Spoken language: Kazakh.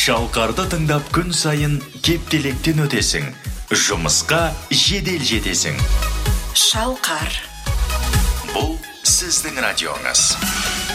Шалқарды тыңдап күн сайын кептелектен өтесің. Жұмысқа жедел жетесің. Шалқар. Бұл сіздің радионыз.